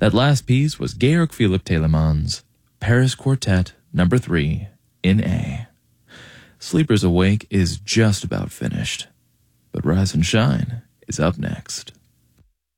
That last piece was Georg Philipp Telemann's Paris Quartet No. 3 in A. Sleepers Awake is just about finished, but Rise and Shine is up next.